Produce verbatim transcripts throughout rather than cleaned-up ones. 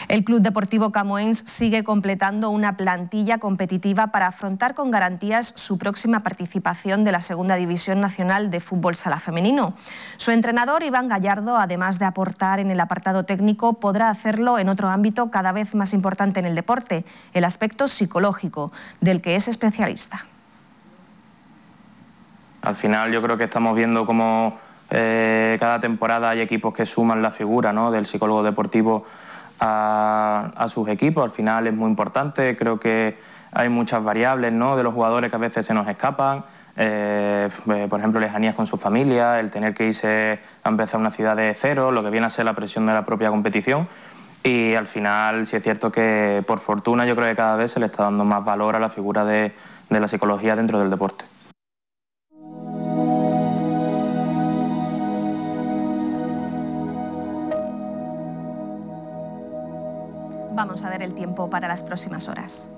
El Club Deportivo Camoens sigue completando una plantilla competitiva para afrontar con garantías su próxima participación de la Segunda División Nacional de Fútbol Sala Femenino. Su entrenador, Iván Gallardo, además de aportar en el apartado técnico, podrá hacerlo en otro ámbito cada vez más importante en el deporte, el aspecto psicológico, del que es especialista. Al final yo creo que estamos viendo cómo eh, cada temporada hay equipos que suman la figura, ¿no?, del psicólogo deportivo a, a sus equipos. Al final es muy importante, creo que hay muchas variables, ¿no?, de los jugadores que a veces se nos escapan, eh, por ejemplo lejanías con su familia, el tener que irse a empezar una ciudad de cero, lo que viene a ser la presión de la propia competición. Y al final sí es cierto que por fortuna yo creo que cada vez se le está dando más valor a la figura de, de la psicología dentro del deporte. Vamos a ver el tiempo para las próximas horas.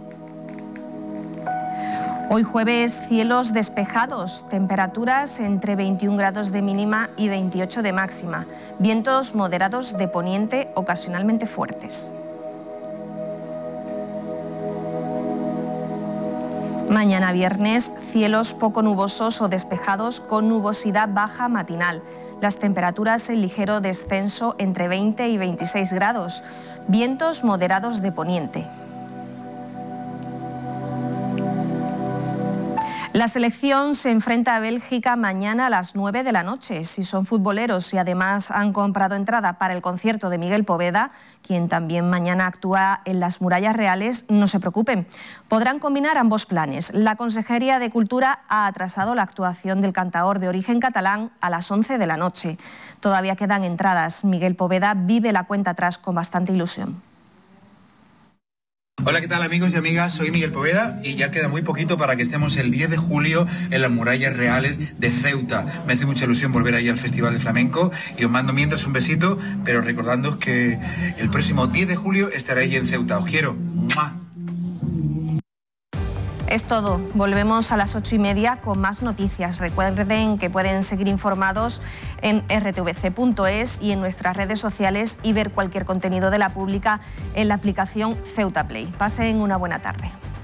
Hoy jueves, cielos despejados, temperaturas entre veintiún grados de mínima y veintiocho de máxima, vientos moderados de poniente ocasionalmente fuertes. Mañana viernes, cielos poco nubosos o despejados con nubosidad baja matinal. Las temperaturas en ligero descenso entre veinte y veintiséis grados. Vientos moderados de poniente. La selección se enfrenta a Bélgica mañana a las nueve de la noche. Si son futboleros y además han comprado entrada para el concierto de Miguel Poveda, quien también mañana actúa en las Murallas Reales, no se preocupen. Podrán combinar ambos planes. La Consejería de Cultura ha atrasado la actuación del cantaor de origen catalán a las once de la noche. Todavía quedan entradas. Miguel Poveda vive la cuenta atrás con bastante ilusión. Hola, ¿qué tal amigos y amigas? Soy Miguel Poveda y ya queda muy poquito para que estemos el diez de julio en las Murallas Reales de Ceuta. Me hace mucha ilusión volver ahí al Festival de Flamenco y os mando mientras un besito, pero recordándoos que el próximo diez de julio estaré ahí en Ceuta. Os quiero. ¡Mua! Es todo. Volvemos a las ocho y media con más noticias. Recuerden que pueden seguir informados en r t v c punto es y en nuestras redes sociales y ver cualquier contenido de la pública en la aplicación Ceuta Play. Pasen una buena tarde.